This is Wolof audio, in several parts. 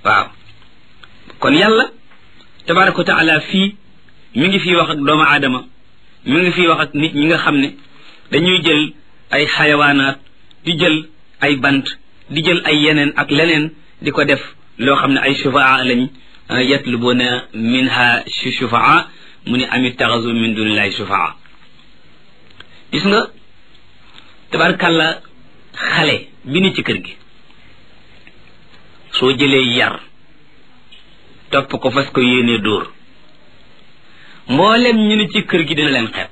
waaw kon yàlla tabaraka wa taala fii mi ngi fii wax ak doomu aadama mi ngi fii wax ak nit ñi nga xam ne dañuy jël ay xayawaanaat di jël ay bant di jël ay yeneen ak leneen di ko def loo xam ne ay shufaa lañ yatlubuna minha shufaa mu ne amit taxasu min dunillahi shufaa gis nga tabarkàlla xale bi ni ci kër gi soo jëlee yar topp ko fas ko yéenee dóor mboolem ñu ni ci kër gi dina leen xeeb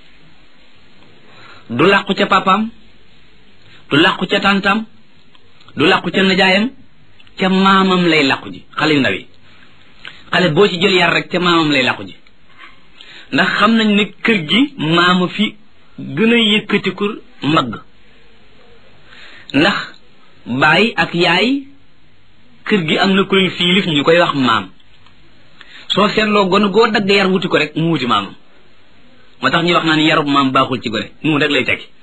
du làqu ca papaam du làqu ca tàntaam du làqu ca najaayam ca maamam lay làqu ji xale yu ndaw yi xale boo ci jël yar rek ca maamam lay làqu ji ndax xam nañ ne kër gi maama fi gën a yëkkatiku mbagg ndax baay ak yaay kër gi am na ku leen fiilif ñu koy wax maam soo seetloo gone goo dagg yar wuti ko rek mu wuti maamam moo tax ñuy wax naan yarub maam baaxul ci gone mu rek lay tekki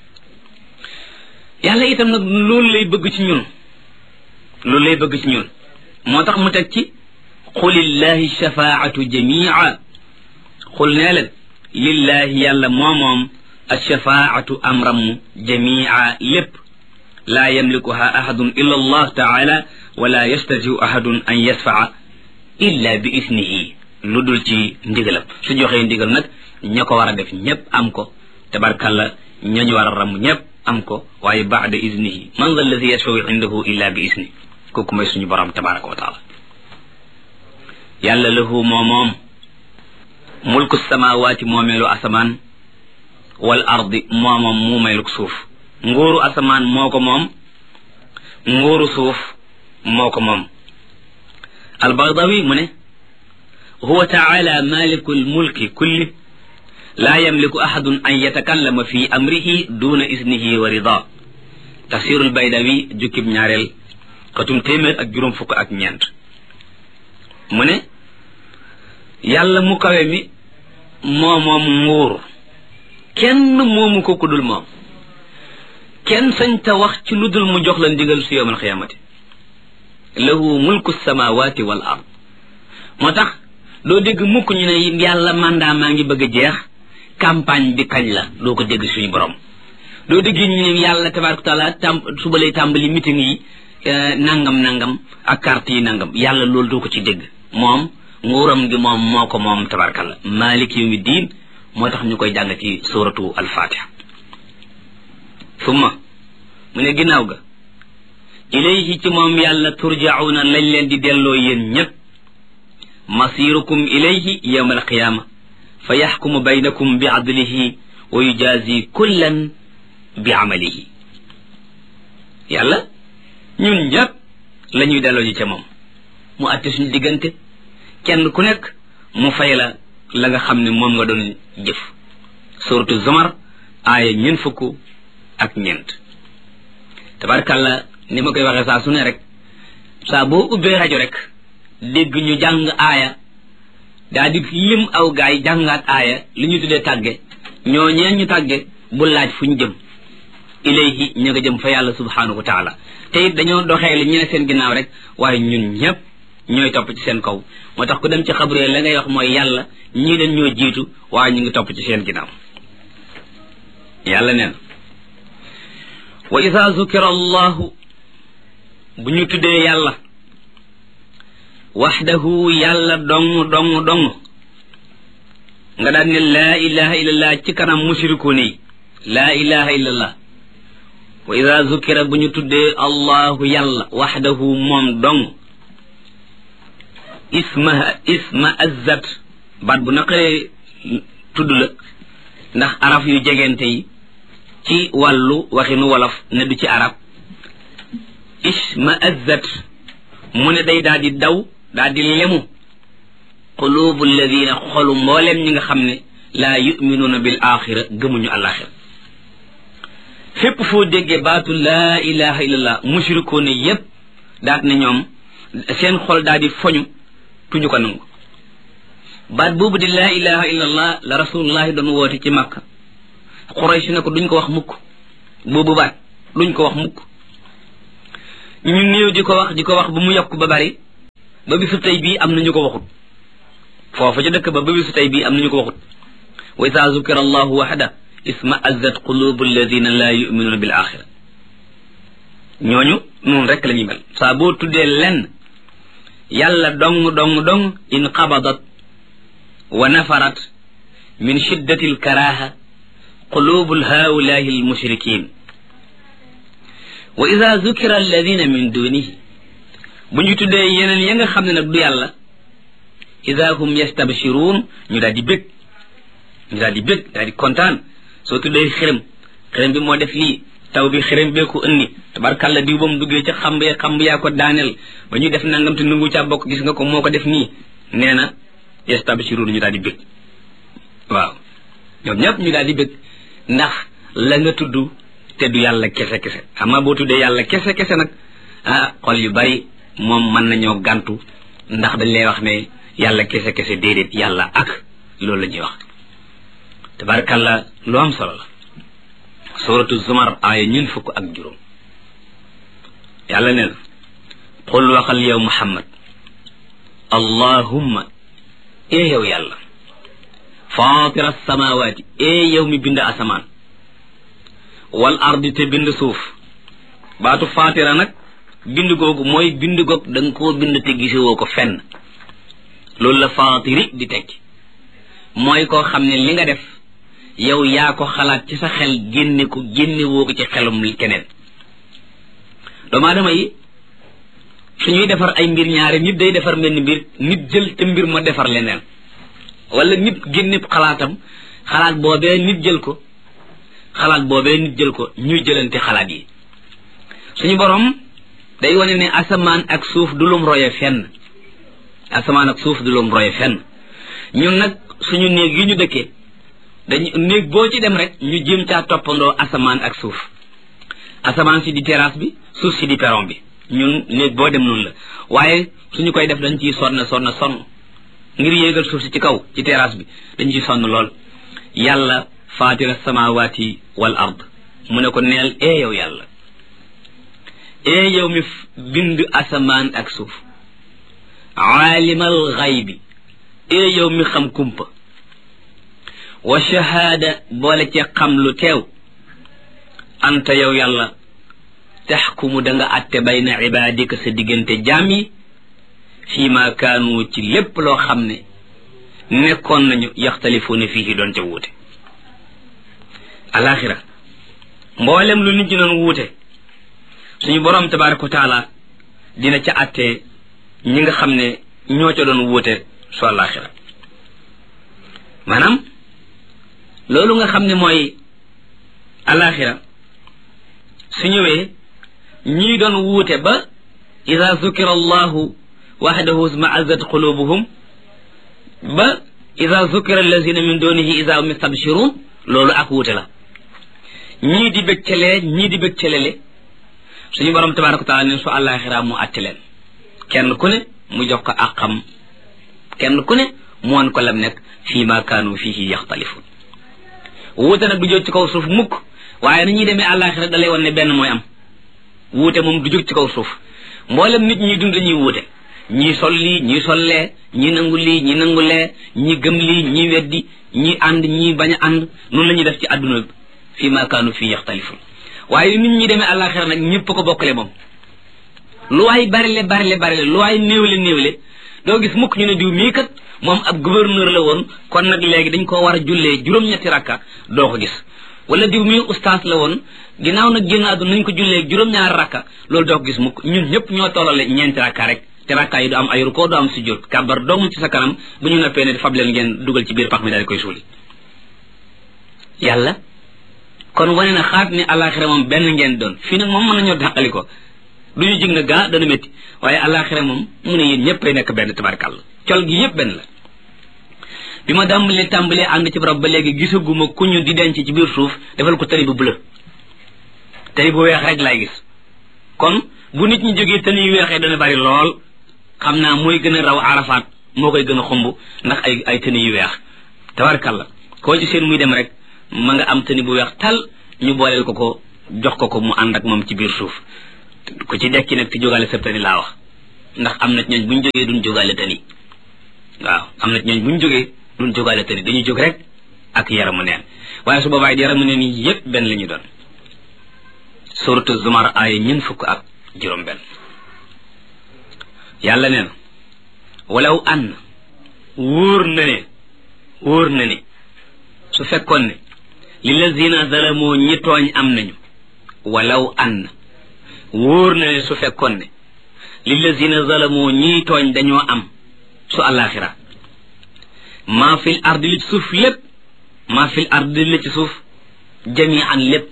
yàlla itam nag loolu lay bëgg ci ñun loolu lay bëgg ci ñun moo tax mu teg ci qul lillahi shafaatu jamia xul nee leen lillahi yàlla moomoom alshafaatu amram jamia lépp laa yamlikuha ahadun illa allah taala wala yastatiu ahadun an yasfaa illa bi isnihi lu dul ci ndigalam su joxee ndigal nag ña ko war a def ñépp am ko tabarkalla ñañu war a ramm ñépp am ko waaye baada isnihi man dha alladi yashfau indahu illa bi isni kooku mooy suñu borom tabaraka wa taala yàlla lahu moomoom mulku samawaati moomeelu asamaan wal ardi moomoom muumeelu suuf nguuru asamaan moo ko moom nguuru suuf moo ko moom albagdawi mu ne huwa taala maliku lmulki kulli laa yamliku ahadun an yatakallama fi amrihi duna isnihi wa rida tafsirul baydawi jukkib ñaareel xatum téeméer ak juróom fukk ak ñeent mu ne yàlla mu kawe mi moo moom nguur kenn moomu ko ku dul moom kenn sañ ta wax ci lu dul mu jox la ndigal su yawmal xiyaamati lahu mulku samawati wal ard moo tax doo dégg mukk ñu ne yàlla mandat maa ngi bëgg a jeex campagne bi kañ la doo ko dégg suñu borom doo dégg ñu ne yàlla tabaraka taala suba lay tàmbali meeting yi nangam ak carte yi nangam yàlla loolu doo ko ci dégg moom nguuram gi moom moo ko moom tabarakalla malik yawmi diin moo tax ñu koy jàng ci suratu alfatiha summa mu ne ginnaaw ga ilayhi ci moom yàlla turjauna lañ leen di delloo yéen ñépp masirukum ilayhi yawma alqiyama fa yaxkumu baynakum bi adlihi wa yujazi kullan bi amalihi yàlla ñun ñépp la ñuy delloo ji ca moom mu àtte suñu diggante kenn ku nekk mu fay la nga xam ne moom nga doon jëf suratu zumar aaya ñeent fukk ak ñeent tabarkàlla ni ma koy waxee saa su ne rek saa boo ubbee rajo rek dégg ñu jàng aaya daa di lim aw gaay jàngaat aaya li ñu tuddee tàgge ñoo ñeen ñu tàgge bu laaj fu ñu jëm ilayhi ña nga jëm fa yàlla subhanahu wa taala te it dañoo doxee li ñu ne seen ginnaaw rek waaye ñun ñépp ñooy topp ci seen kaw moo tax ku dem ci xabre la ngay wax mooy yàlla ñii dañ ñoo jiitu waaye ñu ngi topp ci seen ginnaaw yàlla neen wa ida zukira allahu bu ñu tuddee yàlla waxdahu yàlla dong nga daan ne laa ilaha illallah ci kanam mushrikuun yi laa ilaha illallah wa ida zukira bu ñu tuddee allahu yàlla waxdahu moom dong isma azzat baat bu naqaree tudd la ndax araf yu jegente yi ci wàllu waxinu wolof ne du ci arab isma azzat mu ne day daal di daw daal di lemu qulubu alladina xolu mboolem ñi nga xam ne laa yuminuuna bil axira gëmuñu alaxira fépp foo déggee baatu laa ilaha illallah mushrikoon yépp daat ne ñoom seen xol daal di foñu tuñu ko nangu baat boobu di laa ilaha illallah la rasulullahi doon woote ci makka Quraysh ne ko duñ ko wax mukk boobu baat duñ ko wax mukk ñu néew di ko wax ba mu yokk ba bari ba bisu tey bii am nañu ko waxut foofa ca dëkk ba bisu tey bii am nañu ko waxut wa ida zukira allahu waxda isma'azzat qulubu alladina la yuminuuna bil axira ñooñu noonu rek la ñuy mel saa boo tuddee lenn yàlla dong inqabadat wa nafarat min shiddati alkaraha qulubu haulahi almushrikin wa ida zukira alladina min dunihi bu ñu tuddee yeneen ya nga xam ne nag du yàlla ida hum yastabshiruun ñu daal di bég daal di kontaan soo tuddee xërëm bi moo def lii taw bi xërëm bee ko indi tabarkàlla diw ba mu duggee ca xamb yaa ko daaneel ba ñu def nangam te nungu caa bokk gis nga ko moo ko def nii nee na yastabshiruun ñu daal di bég waaw ñoom ñëpp ñu daal di bég ndax la nga tudd te du yàlla kese ama boo tuddee yàlla kese nag xol yu bari moom mën nañoo gàntu ndax dañ lay wax ne yàlla kese déedéet yàlla ak loolu la ñuy wax tabarkàlla lu am solo la suratu zumar aaya 25 yàlla nee na qul waxal yow muhammad allahumma yow yàlla faatira alsamawati yow mi bind asamaan wal ardi te bind suuf baatu faatira nag bind googu mooy bind goog da nga koo bind te gisewoo ko fenn loolu la faatiri di tekki mooy koo xam ne li nga def yow yaa ko xalaat ci sa xel génne woo ko ci xelum keneen doomu aadama yi suñuy defar ay mbir ñaare nit day defar mel ni mbir nit jël te mbir ma defar leneen wala nit génne xalaatam xalaat boobee nit jël ko ñuy jëlante xalaat yi suñu borom day wane ne asamaan ak suuf du lum roye fenn ñun nag suñu néeg yi ñu dëkkee dañu néeg boo ci dem rek ñu jéem caa toppandoo asamaan ak suuf asamaan si di terrasse bi suuf si di perron bi ñun néeg boo dem noonu la waaye suñu koy def dañ ciy sonn ngir yéegal suuf si ci kaw ci terrasse bi dañ ciy sonn lool yàlla faatira samawati wal ard mu ne ko neel yow yàlla yow mi bind asamaan ak suuf aalimal xaybi yow mi xam kumpa wa shahaada boole ci xam lu teew anta yow yàlla taxkumu da nga atte bayna ibaadika sa diggante jaam yi fii ma kaanu ci lépp loo xam ne nekkoon nañu yaxtalifuuna fiihi doon ca wuute alaxira mboolem lu nit ñi doon wuute suñu boroom tabaraka wa taala dina ca atte ñi nga xam ne ñoo ca doon wuute su alaxira maanaam loolu nga xam ne mooy alaxira su ñëwee ñii doon wuute ba ida zukira allahu waxdahu isma'azzat qulubuhum ba ida zukira allazina min dunihi ida hum yastabshirun loolu ak wuute la ñii di bëgcalee ñii di bëccalele suñu borom tabaraka wa taala ne su alaxira mu àtte leen kenn ku ne mu jox ko àqam kenn ku ne mu wan ko lam nekk fii ma kaanu fihi yaxtalifun wuute nag du jóg ci kaw suuf mukk waaye na ñuy demee àllaaxira da lay wan ne benn mooy am wuute moom du jóg ci kaw suuf mboolem nit ñi dund dañuy wuute ñii sol lii ñii sollee ñii nangu lii ñii nangu lee ñii gëm lii ñii weddi ñii ànd ñii bañ a ànd noonu la ñuy def ci àdduna bi fii ma kaanu fii yaxtalifun waaye nit ñi demee àllaaxira nag ñëpp ko bokkale moom lu waay barile lu waay néewle doo gis mukk ñu ne diw mii kat moom ab gouverneur la woon kon nag léegi dañ koo war a jullee juróom-ñetti rakka doo ko gis wala diw mii ustaas la woon ginnaaw nag génn àdduna nañ ko jullee juróom-ñaari rakka loolu doo ko gis mukk ñun ñëpp ñoo tollale ñeenti rakka rek te rakka yi du am ay rukkoo du am sujjóot kàbbar doomu ci sa kanam bu ñu noppee ne fab leen ngeen dugal ci biir pax mi daal di koy suuli yàlla kon wane na xaat ni alaxira moom benn ngeen doon fii nag moom mën nañoo dàqali ko du ñu jig na gaa dana métti waaye alaxira moom mu ne yéen ñëpp ay nekk benn tabarkàlla col gi yëpp benn la bi ma tàmbalee ànd ci barab ba léegi gisaguma ku ñu di denc ci biir suuf defal ko tëni bu bleu tëni bu weex rek laay gis kon bu nit ñi jógee tëni yu weexee dana bari lool xam naa mooy gën a raw arafaat moo koy gën a xumb ndax ay tëni yu weex tabarkàlla koo ci seen muy dem rek ma nga am tëni bu weex tal ñu booleel ko jox ko mu ànd ak moom ci biir suuf ku ci dekki nag te jógaale sa tëni laa wax ndax am na ñooñ buñ jógee duñ jógaale tani waaw am na ñooñ buñ jógee duñ jógaale tani dañuy jóg rek ak yaramu neen waaye su boobaa yaramu neen yi yépp benn la ñu doon suratu zumar aaya ñun fukk ak juróom benn yàlla nee na walaw an wóor na ne su fekkoon ne lillazina zalamoo ñi tooñ am nañu walaw an wóor na ne su fekkoon ne lillazina zalamoo ñi tooñ dañoo am su alaxira maa fil ardi li ci suuf lépp maa fil ardi li ci suuf jamian lépp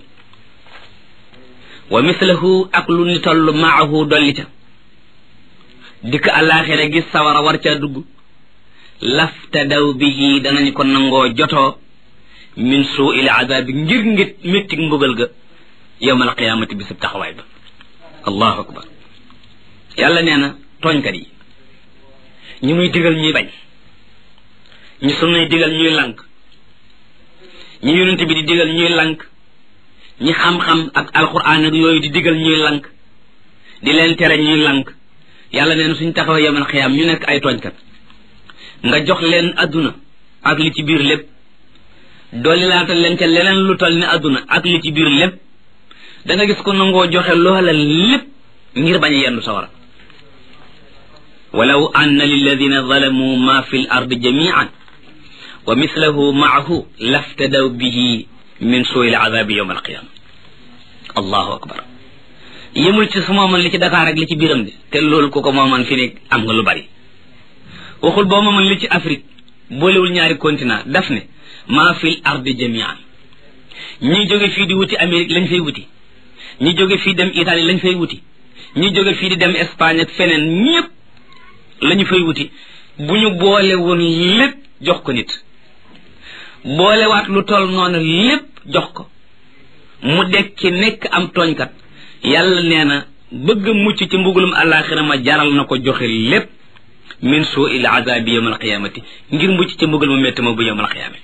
wa mislahu ak lu ni toll maahu dolli ca dikk alaxira gis sawara war caa dugg laftadaw bihi danañ ko nangoo jotoo min suu il azabi ngir méttig mbugal ga yawmal qiyaamati bisub taxawaay ba allahu akbar yàlla nee na tooñkat yi ñu muy digal ñuy bañ ñu sunnay digal ñuy lànk ñu yonent bi di digal ñuy lànk ñi xam-xam ak alquran ak yooyu di digal ñuy lànk di leen tere ñuy lànk yàlla nee na suñ taxawee yawmal qiyaam ñu nekk ay tooñkat nga jox leen adduna ak li ci biir lépp dolli laatal leen ca leneen lu toll ni adduna ak li ci biir lépp da nga gis ko nangoo joxe loola lépp ngir bañ a yendu sawara walaw anna lilladina zalamu ma fi l ardi jamian wa mislahu maahu laftadaw bihi min suui l azabi yawma alqiyama allahu akbar yemul ci su mooman li ci Dakar ak li ci biiram de te loolu ku ko mooman fi ne am nga lu bari waxul boo mooman li ci Afrique boolewul ñaari continent daf ne maa fil ardi jamian ñi jóge fii di wuti Amérique lañ fay wuti ñi jóge fii dem Italie lañ fay wuti ñi jóge fii di dem Espagne ak feneen ñépp lañu fay wuti bu ñu boole woon lépp jox ko nit boolewaat lu toll noonu lépp jox ko mu dekki nekk am tooñkat yàlla nee na bëgg mucc ci mbugulum àllaaxira ma jaral na ko joxe lépp min suu il azabi yawmal qiyaamati ngir mucc ci mbugal mu métti ma bu yawmal qiyaamati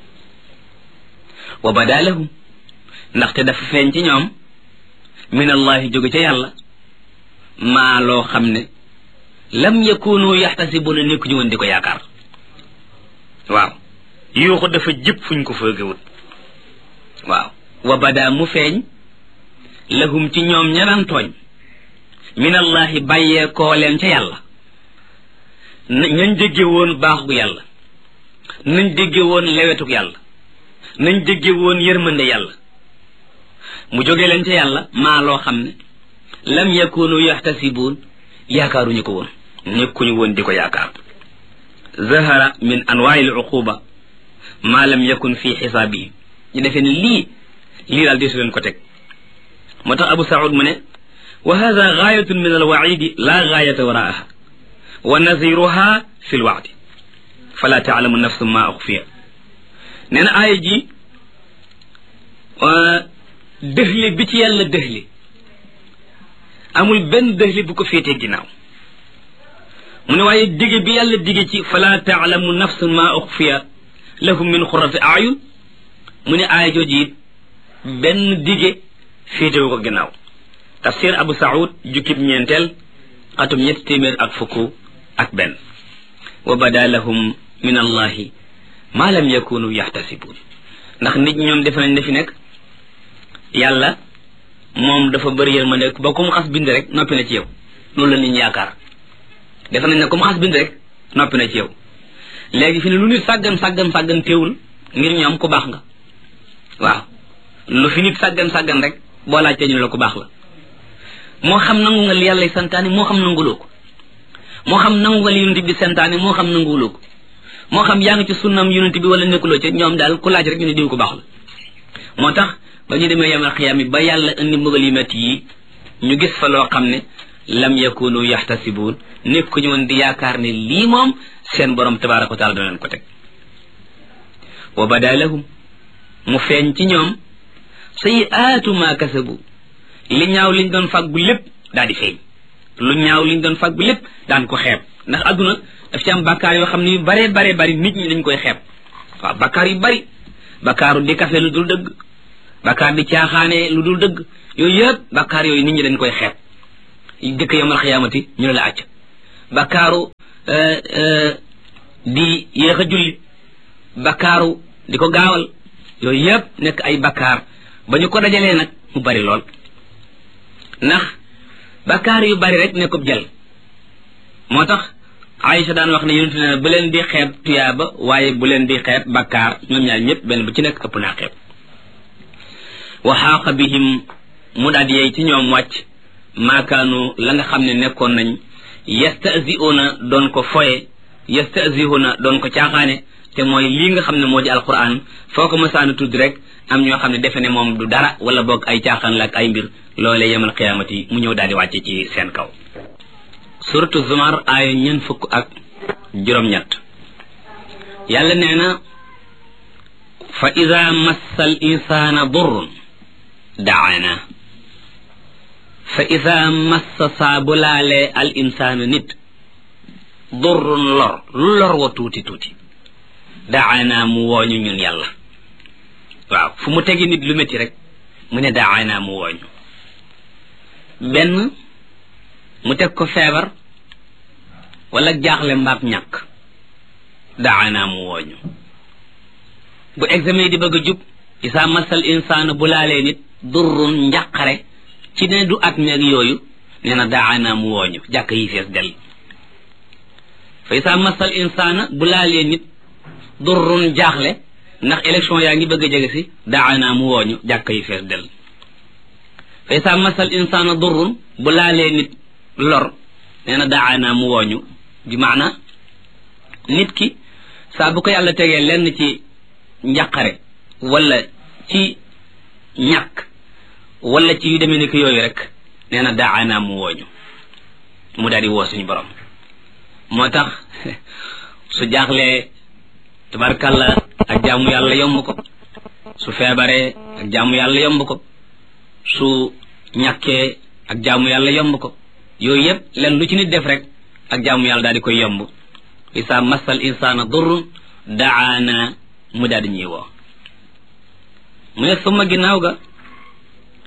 wa bada lahum ndaxte dafa feeñ ci ñoom min allahi jóge ca yàlla maa loo xam ne lam yakunu yaxtasibuna nekku ñu woon di ko yaakaar waaw yuuxu dafa jëpp fuñ ko foogewut waaw wa bada mu feeñ lahum ci ñoom ñaran tooñ min allahi bàyyee koo leen ca yàlla nañ dégge woon baax gu yàlla nañ dégge woon lewetuk yàlla nañ dégge woon yërmande yàlla mu jóge leen ca yàlla maa loo xam ne lam yakunu yaxtasibuun yaakaaruñu ko woon nekkuñu woon di ko yaakaar zahara min anwaai al uquba maa lam yakun fi xisaabihi ñu defee ne lii daal deesu leen ko teg moo tax Abu Saud mu ne wa hada gaayatun min alwaidi la gaayata waraaha wa naziruha fi lwaadi fala taalamu nafsu ma uxfiya nee na aaya ji dëxli bi ci yàlla dëxli amul benn dëxli bu ko féetee ginnaaw mu ne waaye dige bi yàlla dige ci fala taalamu nafsu ma uxfiya lahum min xurati ayun mu ne aaya jooji it benn dige féetewu ko ginnaaw tafsir Abu Saud jukkib ñeenteel atum 721 wa bada lahum min allahi ma lam yakunu yaxtasibun ndax nit ñoom defe nañ ne fi nekk yàlla moom dafa bëri yërmande ba ku mu xas bind rek noppi na ci yow loolu la nit ñi yaakaar defe nañ ne ku mu xas bind rek noppi na ci yow léegi fi ne lu nit sàggan teewul ngir ñoom ku baax nga waaw lu fi nit sàggan rek boo laajtee ñu la ku baax la moo xam nangu nga li yàlla santaane moo xam nanguloo ko moo xam nangu nga li yonent bi santaane moo xam nanguwuloo ko moo xam yaa ngi ci sunnam yonent bi wala nekkuloo ci ñoom daal ku laaj rek ñu ne diw ku baax la moo tax ba ñu demee yamal xiyaam yi ba yàlla indi mbugal yu metti yi ñu gis fa loo xam ne lam yakunu yaxtasibuun nekkuñu woon di yaakaar ne lii moom seen borom tabaaraka wa taala dana leen ko teg wa bada lahum mu feeñ ci ñoom sayiaatu ma kasabu li ñaaw liñ doon fàggu lépp daal di feeñ lu ñaaw liñ doon fàggu lépp daan ko xeeb ndax adduna daf ci am bakkaar yoo xam ne yu bare bari nit ñi dañ koy xeeb waaw bakkaar yu bari bakkaaru di kafe lu dul dëgg bakkaar di caaxaane lu dul dëgg yooyu yëpp bakkaar yooyu nit ñi dañ koy xeeb dëkk yamal xiyaamati ñu ne la acc bakkaaru di yéex a julli, bakkaaru di ko gaawal, yooyu yëpp nekk ay bakkaar ba ñu ko dajalee nag mu bari lool. ndax bakkaar yu bari rek nekkub jël moo tax Aïcha daan wax ne yonent ne bu leen di xeeb tuyaaba waaye bu leen di xeeb bakkaar, ñoom ñaar ñëpp benn bu ci nekk ëpp naa xeeb. wa xaaqa bihim mu daal di yey ci ñoom wàcc maakaanu la nga xam ne nekkoon nañ yastahzi'una doon ko foye, yastahzi'una doon ko caaxaane, te mooy lii nga xam ne moo di alquran. foo ko mësaana tudd rek am ñoo xam ne defe ne moom du dara wala boog ay caaxaan la ak ay mbir, loolee yemal qiyaamati mu ñëw daal di wàcce ci seen kaw. suratu Zumar aaya 40 yàlla nee na fa ida massa al insana durrun daana, fa ida massa saabu laalee al insaana nit durrun lor, lu lor wa tuuti tuuti, daana mu wooñu ñun yàlla. waaw fu mu tegi nit lu métti rek mu ne daana mu wooñu. benn mu teg ko feebar wala jaaxle mbaab ñàkk, daana mu wooñu. bu examen di bëgg a jub, isa masal insaana bu laalee nit durrun njàqare ci ne du at meeg yooyu, nee na daana mu wooñu, jàkk yi fees del. fa isa masal insaana bu laalee nit durrun jaaxle ndax élection yaa ngi bëgg a jege si, daana mu wooñu, jàkk yi fees del. fa isa masal insaana durrun bu laalee nit lor, nee na daana mu wooñu, bi maana nit ki saa bu ko yàlla tegee lenn ci njàqare wala ci ñàkk wala ci yu demee ni ko yooyu rek, nee na daana mu wooñu, mu daal di woo suñu borom. moo tax su jaaxlee tabarkàlla ak jaamu yàlla yomb ko, su feebaree ak jaamu yàlla yomb ko, su ñàkkee ak jaamu yàlla yomb ko, yooyu yëpp len lu ci nit def rek ak jaamu yàlla daal di koy yomb. isa massal insaana durrun daana mu daal di ñuy woo. mu ne suma ginnaaw ga